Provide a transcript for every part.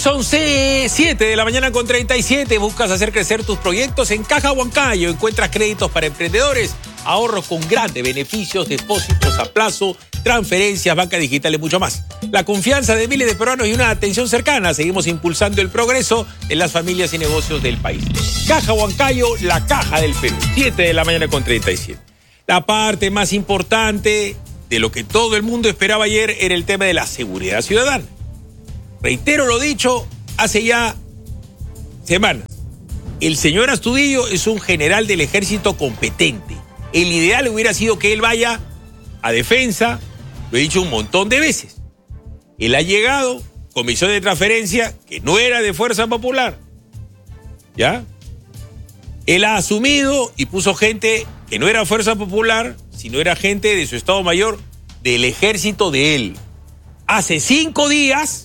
10:11, 7 de la mañana con 37. Buscas hacer crecer tus proyectos. En Caja Huancayo encuentras créditos para emprendedores, ahorros con grandes beneficios, depósitos a plazo, transferencias, banca digital y mucho más. La confianza de miles de peruanos y una atención cercana. Seguimos impulsando el progreso en las familias y negocios del país. Caja Huancayo, la caja del Perú. 7 de la mañana con 37. La parte más importante de lo que todo el mundo esperaba ayer era el tema de la seguridad ciudadana. Reitero lo dicho hace ya semanas. El señor Astudillo es un general del ejército competente. El ideal hubiera sido que él vaya a defensa, lo he dicho un montón de veces. Él ha llegado, comisión de transferencia, que no era de Fuerza Popular. ¿Ya? Él ha asumido y puso gente que no era Fuerza Popular, sino era gente de su Estado Mayor, del ejército de él. Hace 5 días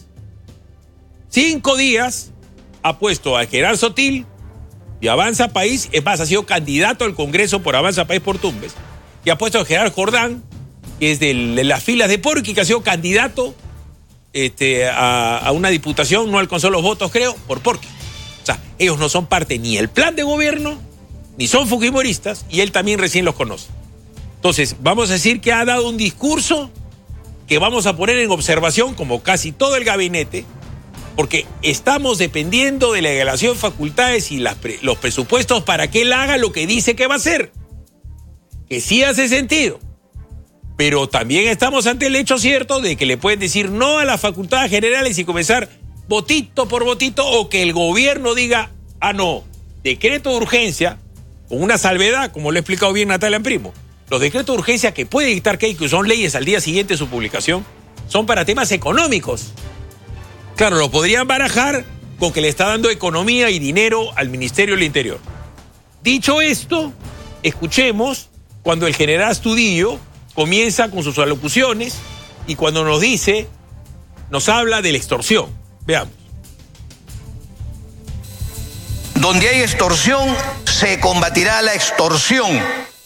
ha puesto a Gerard Sotil de Avanza País, es más, ha sido candidato al Congreso por Avanza País por Tumbes, y ha puesto a Gerard Jordán, que es de las filas de Porqui, que ha sido candidato a una diputación, no alcanzó los votos, creo, por Porqui. O sea, ellos no son parte ni del plan de gobierno, ni son fujimoristas, y él también recién los conoce. Entonces, vamos a decir que ha dado un discurso que vamos a poner en observación, como casi todo el gabinete, porque estamos dependiendo de la delegación de facultades y los presupuestos para que él haga lo que dice que va a hacer. Que sí hace sentido. Pero también estamos ante el hecho cierto de que le pueden decir no a las facultades generales y comenzar votito por votito, o que el gobierno diga, no, decreto de urgencia, con una salvedad, como lo ha explicado bien Natalia Primo. Los decretos de urgencia que puede dictar Keiko, que son leyes al día siguiente de su publicación, son para temas económicos. Claro, lo podrían barajar con que le está dando economía y dinero al Ministerio del Interior. Dicho esto, escuchemos cuando el general Astudillo comienza con sus alocuciones y cuando nos habla de la extorsión. Veamos. Donde hay extorsión, se combatirá la extorsión.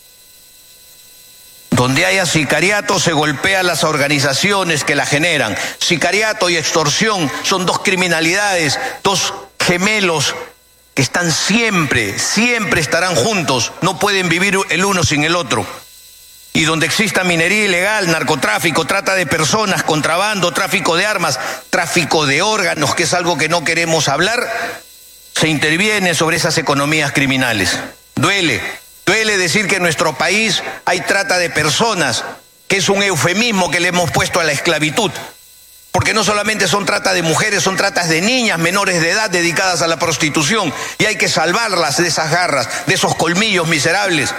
Donde haya sicariato, se golpea las organizaciones que la generan. Sicariato y extorsión son dos criminalidades, dos gemelos que están siempre estarán juntos. No pueden vivir el uno sin el otro. Y donde exista minería ilegal, narcotráfico, trata de personas, contrabando, tráfico de armas, tráfico de órganos, que es algo que no queremos hablar, se interviene sobre esas economías criminales. Duele decir que en nuestro país hay trata de personas, que es un eufemismo que le hemos puesto a la esclavitud. Porque no solamente son trata de mujeres, son tratas de niñas menores de edad dedicadas a la prostitución. Y hay que salvarlas de esas garras, de esos colmillos miserables.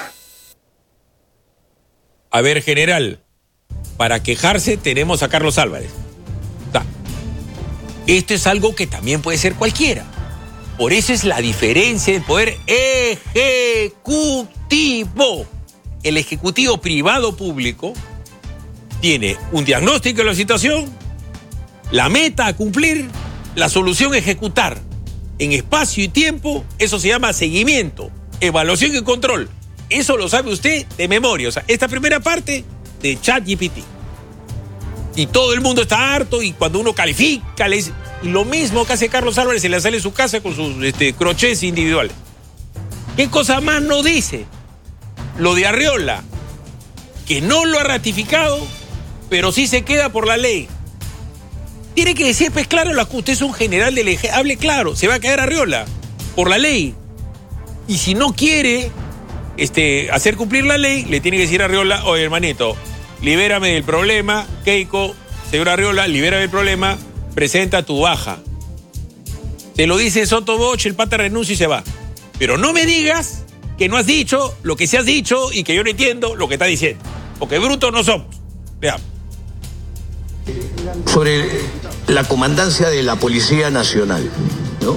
A ver, general, para quejarse tenemos a Carlos Álvarez. O sea, esto es algo que también puede ser cualquiera. Por eso es la diferencia del poder ejecutivo. El ejecutivo privado público tiene un diagnóstico de la situación, la meta a cumplir, la solución a ejecutar. En espacio y tiempo, eso se llama seguimiento, evaluación y control. Eso lo sabe usted de memoria. O sea, esta primera parte de ChatGPT. Y todo el mundo está harto, y cuando uno califica, le dice, y lo mismo que hace Carlos Álvarez, se le sale de su casa con sus crochets individuales. ¿Qué cosa más no dice? Lo de Arriola, que no lo ha ratificado, pero sí se queda por la ley. Tiene que decir, pues claro, usted es un general del ejército, hable claro, se va a quedar Arriola por la ley. Y si no quiere hacer cumplir la ley, le tiene que decir a Arriola, oye, hermanito, libérame del problema, Keiko, señor Arriola, libérame del problema, presenta tu baja. Te lo dice Soto Bosch, el pata renuncia y se va. Pero no me digas que no has dicho lo que se has dicho y que yo no entiendo lo que está diciendo. Porque brutos no somos. Veamos. Sobre la comandancia de la Policía Nacional, ¿no?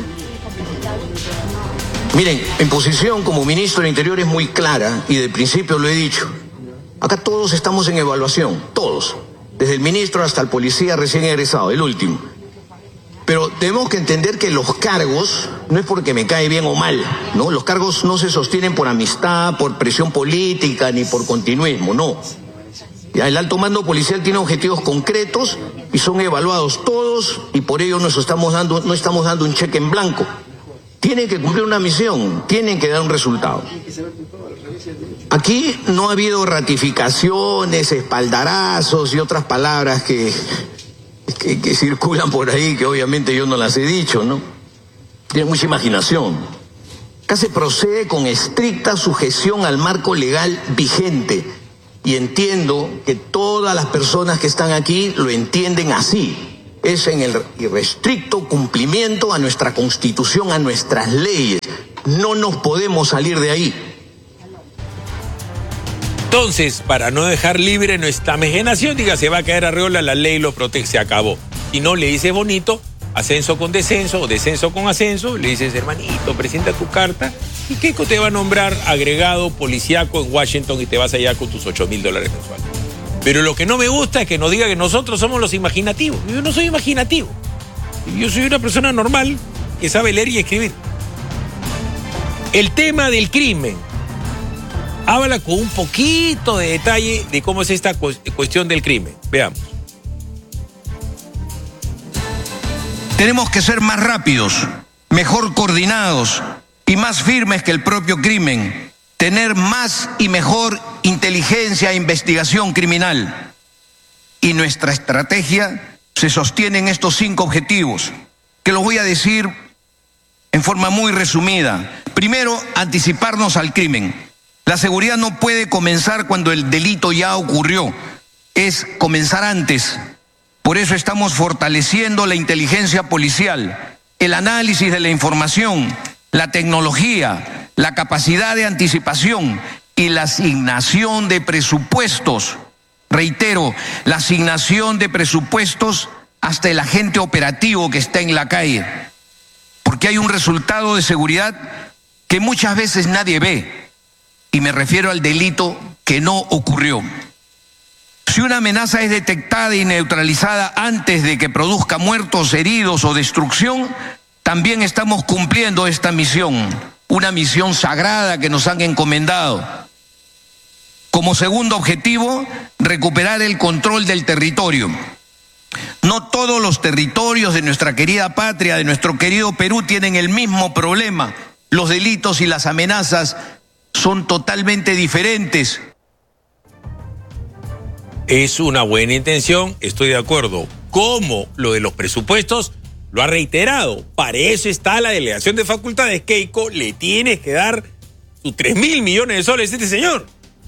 Miren, mi posición como ministro del Interior es muy clara y de principio lo he dicho. Acá todos estamos en evaluación, todos. Desde el ministro hasta el policía recién egresado, el último. Pero tenemos que entender que los cargos no es porque me cae bien o mal, ¿no? Los cargos no se sostienen por amistad, por presión política, ni por continuismo, no. Ya, el alto mando policial tiene objetivos concretos y son evaluados todos, y por ello no estamos dando un cheque en blanco. Tienen que cumplir una misión, tienen que dar un resultado. Aquí no ha habido ratificaciones, espaldarazos y otras palabras que circulan por ahí, que obviamente yo no las he dicho, ¿no? Tiene mucha imaginación. Acá se procede con estricta sujeción al marco legal vigente, y entiendo que todas las personas que están aquí lo entienden así. Es en el irrestricto cumplimiento a nuestra Constitución, a nuestras leyes. No nos podemos salir de ahí. Entonces, para no dejar libre nuestra imaginación, diga, se va a caer arriola, la ley lo protege, se acabó. Si no, le dice bonito, ascenso con descenso o descenso con ascenso, le dices, hermanito, presenta tu carta y Keiko te va a nombrar agregado policíaco en Washington y te vas allá con tus $8,000 mensuales. Pero lo que no me gusta es que nos diga que nosotros somos los imaginativos. Yo no soy imaginativo. Yo soy una persona normal que sabe leer y escribir. El tema del crimen. Habla con un poquito de detalle de cómo es esta cuestión del crimen. Veamos. Tenemos que ser más rápidos, mejor coordinados y más firmes que el propio crimen. Tener más y mejor inteligencia e investigación criminal. Y nuestra estrategia se sostiene en estos 5 objetivos, que los voy a decir en forma muy resumida. Primero, anticiparnos al crimen. La seguridad no puede comenzar cuando el delito ya ocurrió, es comenzar antes. Por eso estamos fortaleciendo la inteligencia policial, el análisis de la información, la tecnología, la capacidad de anticipación y la asignación de presupuestos. Reitero, la asignación de presupuestos hasta el agente operativo que está en la calle. Porque hay un resultado de seguridad que muchas veces nadie ve. Y me refiero al delito que no ocurrió. Si una amenaza es detectada y neutralizada antes de que produzca muertos, heridos o destrucción, también estamos cumpliendo esta misión, una misión sagrada que nos han encomendado. Como segundo objetivo, recuperar el control del territorio. No todos los territorios de nuestra querida patria, de nuestro querido Perú, tienen el mismo problema. Los delitos y las amenazas son totalmente diferentes. Es una buena intención, estoy de acuerdo. Como lo de los presupuestos lo ha reiterado. Para eso está la delegación de facultades. Keiko, le tienes que dar sus 3.000 millones de soles a este señor.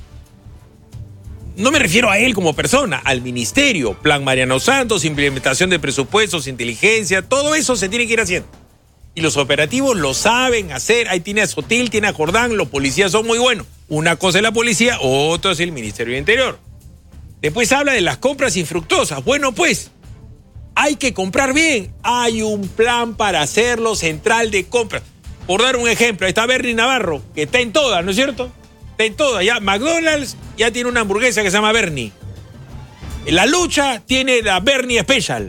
No me refiero a él como persona, al ministerio. Plan Mariano Santos, implementación de presupuestos, inteligencia, todo eso se tiene que ir haciendo. Y los operativos lo saben hacer. Ahí tiene a Sotil, tiene a Jordán, los policías son muy buenos. Una cosa es la policía, otra es el Ministerio de Interior. Después habla de las compras infructuosas. Bueno, pues, hay que comprar bien. Hay un plan para hacerlo central de compras. Por dar un ejemplo, ahí está Bernie Navarro, que está en todas, ¿no es cierto? Está en todas. Ya McDonald's ya tiene una hamburguesa que se llama Bernie. La lucha tiene la Bernie Special.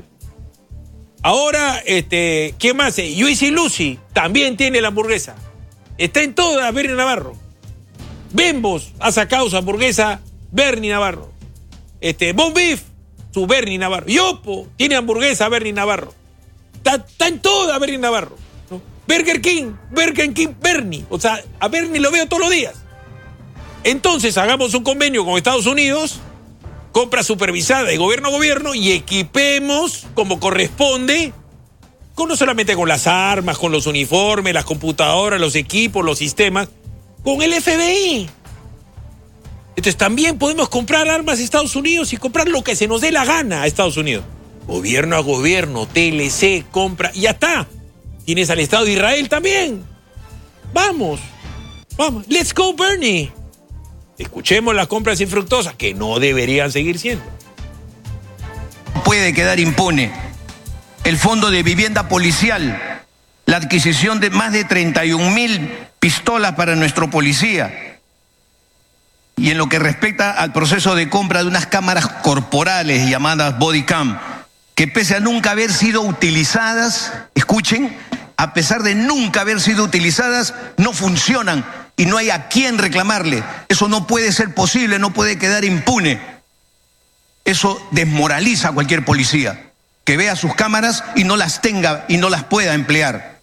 Ahora, ¿quién más? Juicy Lucy también tiene la hamburguesa. Está en todas Bernie Navarro. Bembos ha sacado su hamburguesa Bernie Navarro. Bon Beef, su Bernie Navarro. Yopo tiene hamburguesa Bernie Navarro. Está en toda Bernie Navarro, ¿no? Burger King, Bernie. O sea, a Bernie lo veo todos los días. Entonces, hagamos un convenio con Estados Unidos, compra supervisada de gobierno a gobierno, y equipemos como corresponde, no solamente con las armas, con los uniformes, las computadoras, los equipos, los sistemas, con el FBI. Entonces también podemos comprar armas a Estados Unidos y comprar lo que se nos dé la gana a Estados Unidos. Gobierno a gobierno, TLC, compra, y ya está. Tienes al Estado de Israel también. Vamos. Let's go, Bernie. Escuchemos las compras infructuosas, que no deberían seguir siendo. Puede quedar impune. El Fondo de Vivienda Policial, la adquisición de más de 31.000 pistolas para nuestro policía. Y en lo que respecta al proceso de compra de unas cámaras corporales llamadas body cam, que pese a nunca haber sido utilizadas, escuchen, a pesar de nunca haber sido utilizadas, no funcionan y no hay a quién reclamarle. Eso no puede ser posible, no puede quedar impune. Eso desmoraliza a cualquier policía que vea sus cámaras y no las tenga y no las pueda emplear.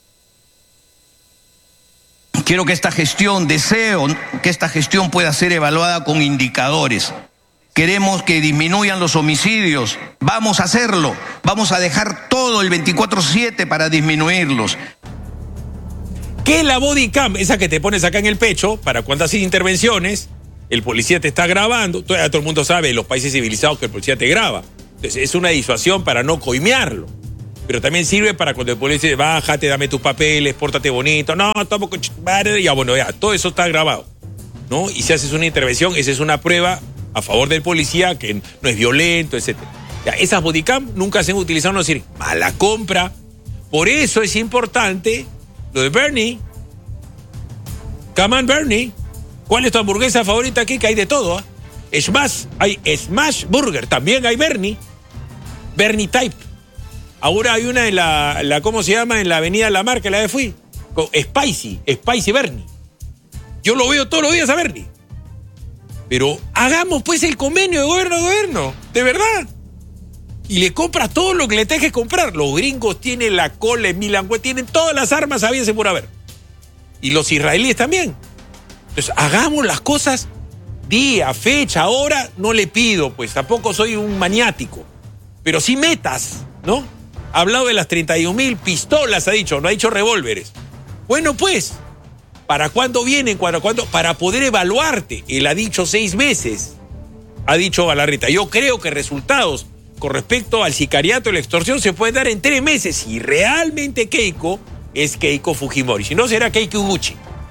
Quiero que deseo que esta gestión pueda ser evaluada con indicadores. Queremos que disminuyan los homicidios. Vamos a hacerlo. Vamos a dejar todo el 24/7 para disminuirlos. ¿Qué es la body cam? Esa que te pones acá en el pecho para cuando haces intervenciones, el policía te está grabando. Todo el mundo sabe en los países civilizados que el policía te graba. Entonces es una disuasión para no coimearlo. Pero también sirve para cuando el policía dice, bájate, dame tus papeles, pórtate bonito. No, tomo con madre. Ya, bueno, ya, todo eso está grabado, ¿no? Y si haces una intervención, esa es una prueba a favor del policía, que no es violento, etc. Ya, esas bodycam nunca se han utilizado, no decir, mala compra. Por eso es importante lo de Bernie. Come on, Bernie. ¿Cuál es tu hamburguesa favorita aquí? Que hay de todo, ¿eh? Hay Smash Burger, también hay Bernie. Bernie Type. Ahora hay una en la ¿cómo se llama? En la avenida La Marca, la de fui. Spicy Bernie. Yo lo veo todos los días a Bernie. Pero hagamos pues el convenio de gobierno a gobierno, de verdad. Y le compras todo lo que le tengas que comprar. Los gringos tienen la cola en Milán, tienen todas las armas habidas por haber. Y los israelíes también. Entonces, hagamos las cosas día, fecha, hora, no le pido, pues tampoco soy un maniático. Pero sí metas, ¿no? Ha hablado de las 31.000 pistolas, ha dicho, no ha dicho revólveres. Bueno, pues, ¿para cuándo vienen? Para poder evaluarte. Él ha dicho 6 meses, ha dicho Galarreta. Yo creo que resultados con respecto al sicariato y la extorsión se pueden dar en 3 meses. Si realmente Keiko es Keiko Fujimori. Si no, será Keiko Uguchi.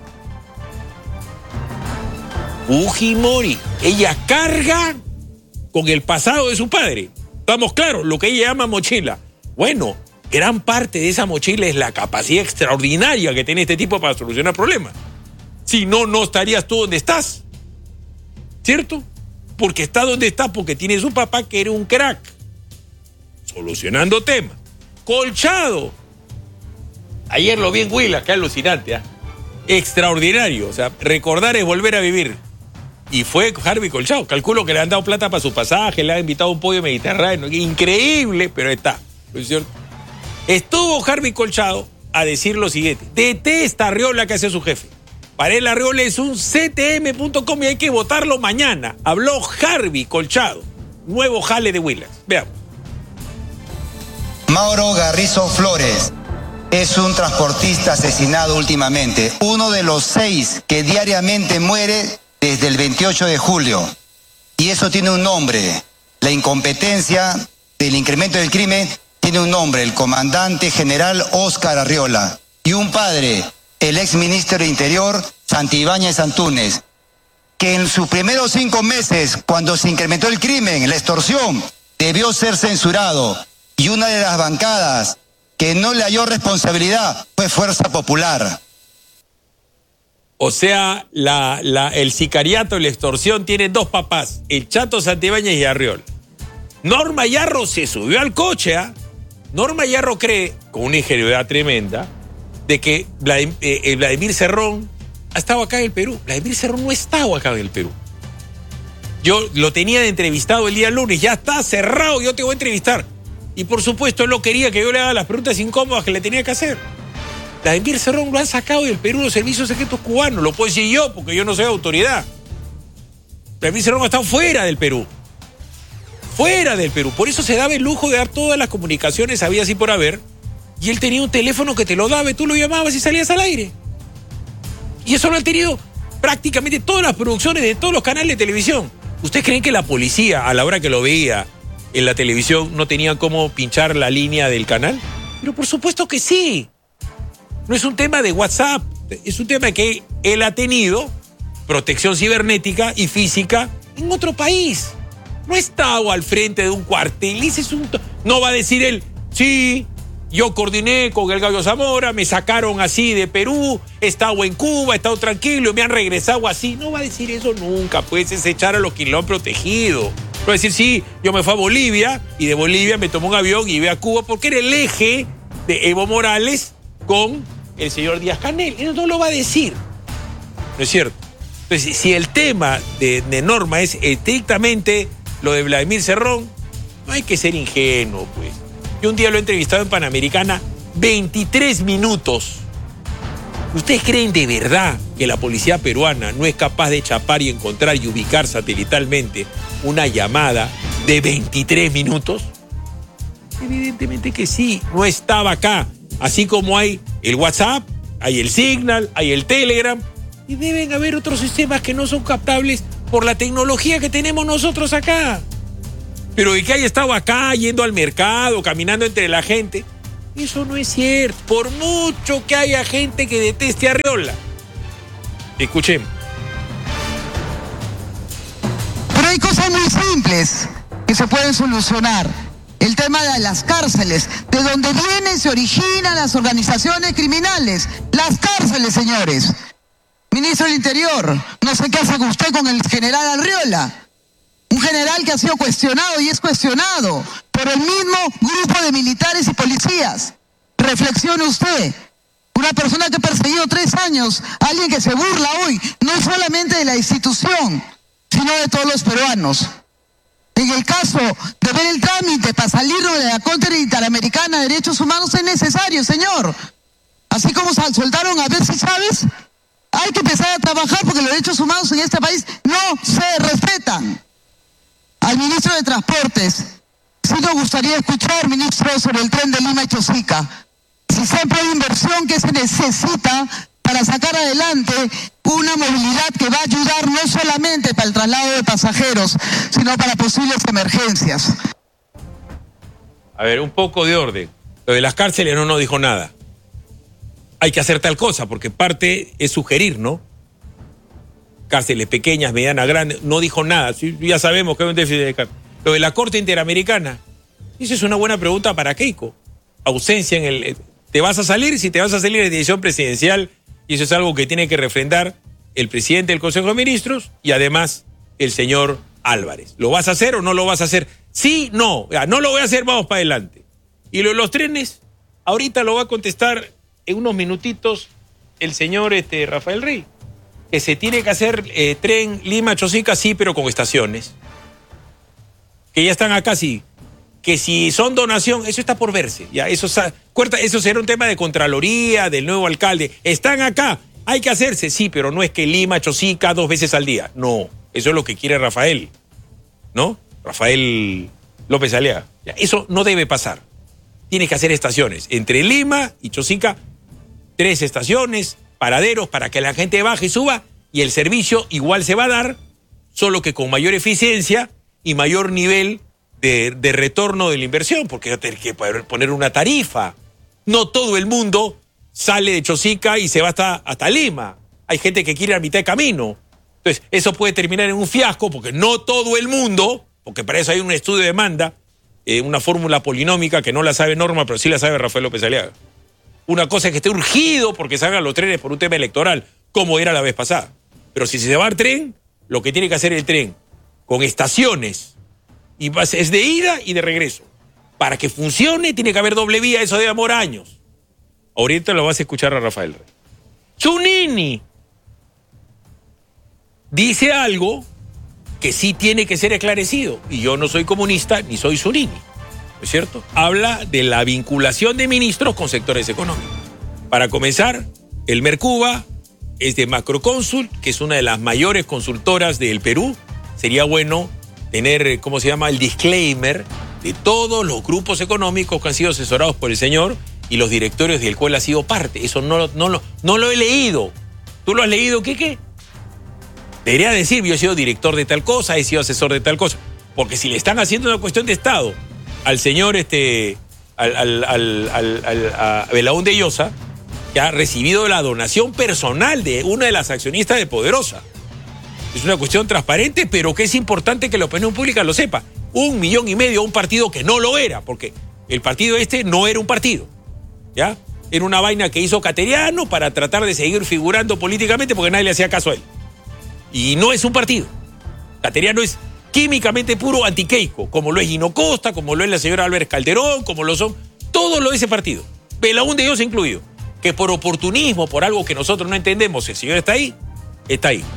Fujimori. Ella carga con el pasado de su padre. Estamos claros, lo que ella llama mochila. Bueno, gran parte de esa mochila es la capacidad extraordinaria que tiene este tipo para solucionar problemas. Si no, no estarías tú donde estás. ¿Cierto? Porque está donde está, porque tiene su papá que era un crack. Solucionando temas. Colchado. Ayer lo vi en Huila, que alucinante, ¿eh? Extraordinario. O sea, recordar es volver a vivir. Y fue Harvey Colchado. Calculo que le han dado plata para su pasaje, le han invitado a un pollo mediterráneo. Increíble, pero está. ¿No es cierto? Estuvo Harvey Colchado a decir lo siguiente. Detesta Arriola que hace su jefe. Para él Arriola es un ctm.com y hay que votarlo mañana. Habló Harvey Colchado. Nuevo jale de Willax. Veamos. Mauro Garrizo Flores es un transportista asesinado últimamente. Uno de los 6 que diariamente muere desde el 28 de julio. Y eso tiene un nombre. La incompetencia del incremento del crimen tiene un nombre, el comandante general Óscar Arriola. Y un padre, el ex ministro de Interior, Santibáñez Antúnez, que en sus primeros 5 meses, cuando se incrementó el crimen, la extorsión, debió ser censurado. Y una de las bancadas que no le halló responsabilidad fue Fuerza Popular. O sea, el sicariato y la extorsión tienen 2 papás, el Chato Santibáñez y Arriola. Norma Yarro se subió al coche, ¿eh? Norma Yarro cree, con una ingenuidad tremenda, de que Vladimir Cerrón ha estado acá en el Perú. Vladimir Cerrón no ha estado acá en el Perú. Yo lo tenía de entrevistado el día lunes, ya está cerrado, yo te voy a entrevistar. Y por supuesto, él no quería que yo le haga las preguntas incómodas que le tenía que hacer. Vladimir Cerrón lo han sacado del Perú los servicios secretos cubanos, lo puedo decir yo, porque yo no soy autoridad. Vladimir Cerrón ha estado fuera del Perú. Fuera del Perú. Por eso se daba el lujo de dar todas las comunicaciones, había así por haber. Y él tenía un teléfono que te lo daba y tú lo llamabas y salías al aire. Y eso lo han tenido prácticamente todas las producciones de todos los canales de televisión. ¿Ustedes creen que la policía, a la hora que lo veía en la televisión, no tenía cómo pinchar la línea del canal? Pero por supuesto que sí. No es un tema de WhatsApp, es un tema que él ha tenido protección cibernética y física en otro país. No ha estado al frente de un cuartel. No va a decir él, sí, yo coordiné con el Gallo Zamora, me sacaron así de Perú, he estado en Cuba, he estado tranquilo, me han regresado así. No va a decir eso nunca, pues es echar a los que lo han protegido. Va a decir, sí, yo me fui a Bolivia y de Bolivia me tomó un avión y iba a Cuba porque era el eje de Evo Morales con el señor Díaz Canel. Él no lo va a decir. ¿No es cierto? Entonces, si el tema de Norma es estrictamente lo de Vladimir Cerrón, no hay que ser ingenuo, pues. Yo un día lo he entrevistado en Panamericana, 23 minutos. ¿Ustedes creen de verdad que la policía peruana no es capaz de chapar y encontrar y ubicar satelitalmente una llamada de 23 minutos? Evidentemente que sí, no estaba acá. Así como hay el WhatsApp, hay el Signal, hay el Telegram, y deben haber otros sistemas que no son captables por la tecnología que tenemos nosotros acá. Pero de que haya estado acá, yendo al mercado, caminando entre la gente, eso no es cierto. Por mucho que haya gente que deteste a Arriola. Escuchemos. Pero hay cosas muy simples que se pueden solucionar. El tema de las cárceles, de donde vienen, se originan las organizaciones criminales. Las cárceles, señores. Ministro del Interior, no sé qué hace usted con el general Arriola. Un general que ha sido cuestionado y es cuestionado por el mismo grupo de militares y policías. Reflexione usted. Una persona que ha perseguido 3 años, alguien que se burla hoy, no solamente de la institución, sino de todos los peruanos. En el caso de ver el trámite para salirnos de la Corte Interamericana de Derechos Humanos es necesario, señor. Así como soltaron a ver si sabes, hay que empezar a trabajar porque los derechos humanos en este país no se respetan. Al ministro de Transportes, sí nos gustaría escuchar, ministro, sobre el tren de Lima y Chosica. Si siempre hay inversión que se necesita para sacar adelante una movilidad que va a ayudar no solamente para el traslado de pasajeros, sino para posibles emergencias. A ver, un poco de orden. Lo de las cárceles no nos dijo nada. Hay que hacer tal cosa, porque parte es sugerir, ¿no? Cárceles pequeñas, medianas, grandes, no dijo nada. Ya sabemos que hay un déficit de cárcel. Lo de la Corte Interamericana, eso es una buena pregunta para Keiko. Ausencia en el... ¿Te vas a salir? Si te vas a salir es decisión presidencial, y eso es algo que tiene que refrendar el presidente del Consejo de Ministros y además el señor Álvarez. ¿Lo vas a hacer o no lo vas a hacer? Sí, no. No lo voy a hacer, vamos para adelante. Y lo de los trenes, ahorita lo va a contestar en unos minutitos el señor Rafael Rey. Que se tiene que hacer tren Lima-Chosica, sí, pero con estaciones. Que ya están acá, sí. Que si son donación, eso está por verse. Ya, eso será un tema de Contraloría, del nuevo alcalde. Están acá, hay que hacerse, sí, pero no es que Lima-Chosica 2 veces al día. No, eso es lo que quiere Rafael, ¿no? Rafael López Aliaga. Ya, eso no debe pasar. Tiene que hacer estaciones. Entre Lima y Chosica, 3 estaciones, paraderos para que la gente baje y suba, y el servicio igual se va a dar, solo que con mayor eficiencia y mayor nivel de retorno de la inversión, porque va a tener que poner una tarifa. No todo el mundo sale de Chosica y se va hasta Lima. Hay gente que quiere ir a mitad de camino. Entonces, eso puede terminar en un fiasco, porque no todo el mundo, porque para eso hay un estudio de demanda, una fórmula polinómica que no la sabe Norma, pero sí la sabe Rafael López Aliaga. Una cosa es que esté urgido porque salgan los trenes por un tema electoral, como era la vez pasada. Pero si se va al tren, lo que tiene que hacer el tren, con estaciones, y es de ida y de regreso. Para que funcione, tiene que haber doble vía, eso debe demorar años. Ahorita lo vas a escuchar a Rafael Rey. Zunini dice algo que sí tiene que ser esclarecido. Y yo no soy comunista ni soy Zunini. ¿No es cierto? Habla de la vinculación de ministros con sectores económicos. Para comenzar, el Mercuba es de Macroconsult, que es una de las mayores consultoras del Perú. Sería bueno tener, ¿cómo se llama?, el disclaimer de todos los grupos económicos que han sido asesorados por el señor y los directorios del cual ha sido parte. Eso no lo he leído. ¿Tú lo has leído, Quique? Debería decir, yo he sido director de tal cosa, he sido asesor de tal cosa. Porque si le están haciendo una cuestión de Estado al señor, a Belaúnde Llosa, que ha recibido la donación personal de una de las accionistas de Poderosa. Es una cuestión transparente, pero que es importante que la opinión pública lo sepa. 1,5 millones a un partido que no lo era, porque el partido no era un partido, ¿ya? Era una vaina que hizo Cateriano para tratar de seguir figurando políticamente porque nadie le hacía caso a él. Y no es un partido. Cateriano es químicamente puro antiqueico, como lo es Gino Costa, como lo es la señora Álvarez Calderón, como lo son todos los de ese partido. Belaúnde Llosa incluido. Que por oportunismo, por algo que nosotros no entendemos, el señor está ahí, está ahí.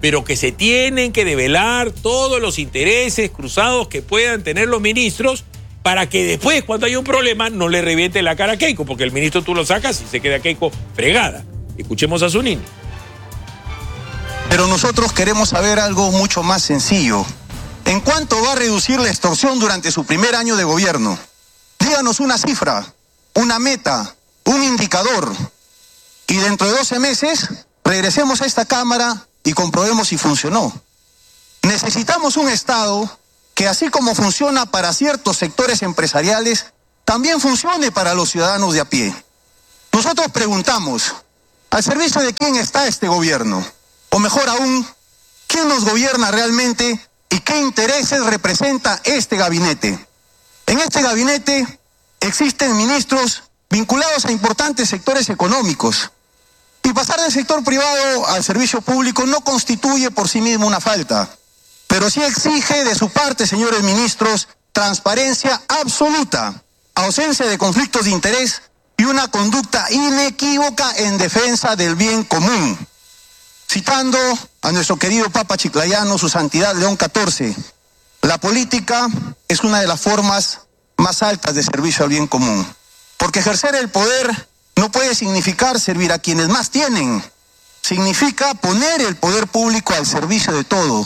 pero que se tienen que develar todos los intereses cruzados que puedan tener los ministros para que después, cuando haya un problema, no le reviente la cara a Keiko, porque el ministro tú lo sacas y se queda Keiko fregada. Escuchemos a Zunini. Pero nosotros queremos saber algo mucho más sencillo. ¿En cuánto va a reducir la extorsión durante su primer año de gobierno? Díganos una cifra, una meta, un indicador. Y dentro de 12 meses, regresemos a esta Cámara y comprobemos si funcionó. Necesitamos un Estado que, así como funciona para ciertos sectores empresariales, también funcione para los ciudadanos de a pie. Nosotros preguntamos, ¿al servicio de quién está este gobierno? O mejor aún, ¿quién nos gobierna realmente y qué intereses representa este gabinete? En este gabinete existen ministros vinculados a importantes sectores económicos. Y pasar del sector privado al servicio público no constituye por sí mismo una falta, pero sí exige de su parte, señores ministros, transparencia absoluta, ausencia de conflictos de interés y una conducta inequívoca en defensa del bien común. Citando a nuestro querido Papa Chiclayano, su santidad León XIV, la política es una de las formas más altas de servicio al bien común, porque ejercer el poder no puede significar servir a quienes más tienen, significa poner el poder público al servicio de todo.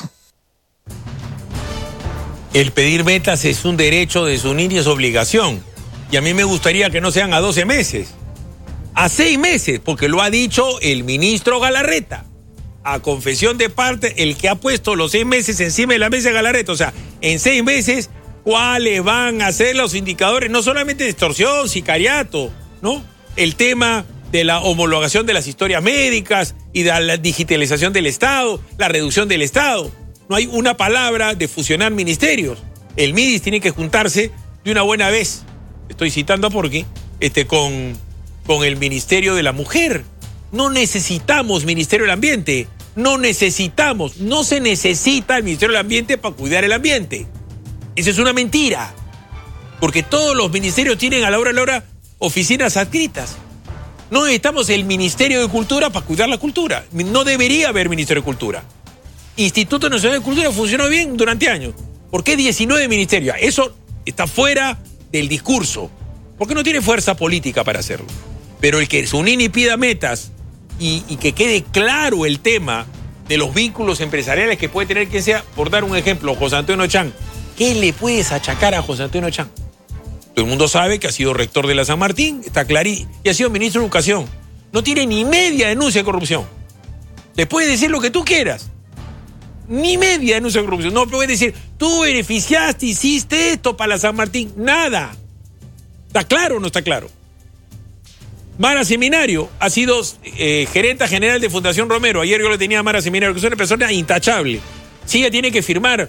El pedir metas es un derecho de Zunini y es obligación. Y a mí me gustaría que no sean a 12 meses, a 6 meses, porque lo ha dicho el ministro Galarreta. A confesión de parte, el que ha puesto los 6 meses encima de la mesa de Galarreta. O sea, en 6 meses, ¿cuáles van a ser los indicadores? No solamente de extorsión, sicariato, ¿no? El tema de la homologación de las historias médicas y de la digitalización del Estado, la reducción del Estado. No hay una palabra de fusionar ministerios. El MIDIS tiene que juntarse de una buena vez. Estoy citando a Porqui, con el Ministerio de la Mujer. No necesitamos Ministerio del Ambiente. No se necesita el Ministerio del Ambiente para cuidar el ambiente. Eso es una mentira. Porque todos los ministerios tienen a la hora oficinas adscritas. No necesitamos el Ministerio de Cultura para cuidar la cultura. No debería haber Ministerio de Cultura. Instituto Nacional de Cultura funcionó bien durante años. ¿Por qué 19 ministerios? Eso está fuera del discurso. Porque no tiene fuerza política para hacerlo. Pero el que Zunini pida metas y que quede claro el tema de los vínculos empresariales que puede tener quien sea, por dar un ejemplo, José Antonio Chang. ¿Qué le puedes achacar a José Antonio Chang? Todo el mundo sabe que ha sido rector de la San Martín, está clarísimo, y ha sido ministro de Educación. No tiene ni media denuncia de corrupción. Le puedes decir lo que tú quieras. Ni media denuncia de corrupción. No puedes decir, tú beneficiaste, hiciste esto para la San Martín. Nada. ¿Está claro o no está claro? Mara Seminario ha sido gerenta general de Fundación Romero. Ayer yo le tenía a Mara Seminario, que es una persona intachable. Sí, ella tiene que firmar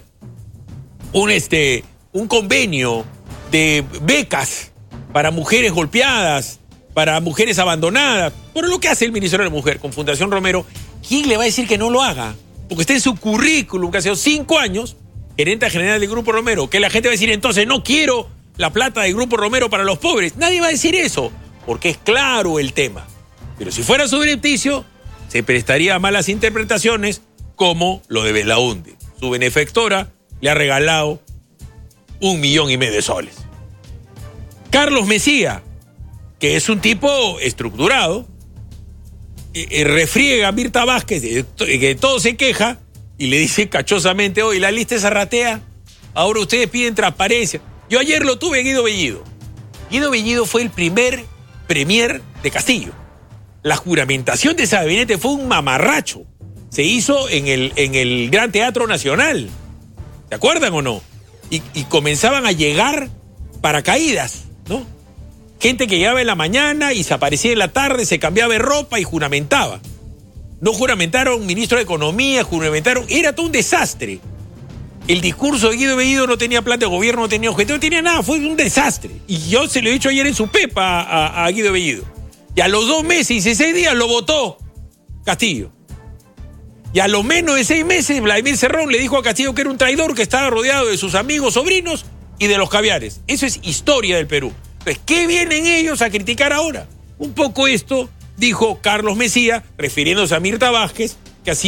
un convenio de becas para mujeres golpeadas, para mujeres abandonadas. Por lo que hace el Ministerio de la Mujer con Fundación Romero, ¿quién le va a decir que no lo haga? Porque está en su currículum, que ha sido 5 años, gerente general del Grupo Romero, que la gente va a decir, entonces no quiero la plata del Grupo Romero para los pobres. Nadie va a decir eso, porque es claro el tema. Pero si fuera subrepticio, se prestaría a malas interpretaciones, como lo de Belaunde. Su benefactora le ha regalado 1,5 millones de soles. Carlos Mesía, que es un tipo estructurado, refriega a Mirta Vázquez, que todo se queja, y le dice cachosamente, hoy la lista es arratea, ahora ustedes piden transparencia. Yo ayer lo tuve a Guido Bellido. Guido Bellido fue el primer premier de Castillo. La juramentación de ese gabinete fue un mamarracho. Se hizo en el Gran Teatro Nacional. ¿Se acuerdan o no? Y comenzaban a llegar paracaídas, ¿no? Gente que llegaba en la mañana y se aparecía en la tarde, se cambiaba de ropa y juramentaba. No juramentaron ministro de Economía, era todo un desastre. El discurso de Guido Bellido no tenía plan de gobierno, no tenía objetivo, no tenía nada, fue un desastre. Y yo se lo he dicho ayer en su pepa a Guido Bellido. Y a los 2 meses y 16 días lo votó Castillo. Y a lo menos de 6 meses, Vladimir Cerrón le dijo a Castillo que era un traidor, que estaba rodeado de sus amigos, sobrinos y de los caviares. Eso es historia del Perú. Entonces, ¿qué vienen ellos a criticar ahora? Un poco esto dijo Carlos Mesía, refiriéndose a Mirta Vázquez, que ha sido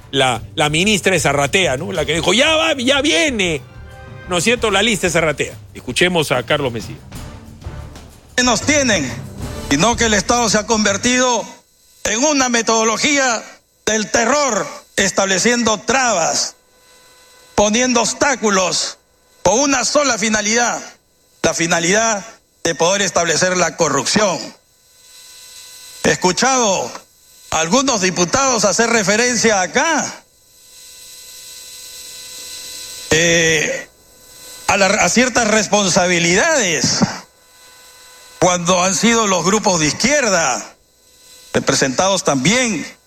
la ministra de Zarratea, ¿no? La que dijo, ya viene. ¿No es cierto? La lista de Zarratea. Escuchemos a Carlos Mesías. Nos tienen, sino que el Estado se ha convertido en una metodología del terror, estableciendo trabas, poniendo obstáculos con una sola finalidad, la finalidad de poder establecer la corrupción. He escuchado a algunos diputados hacer referencia acá a ciertas responsabilidades cuando han sido los grupos de izquierda representados también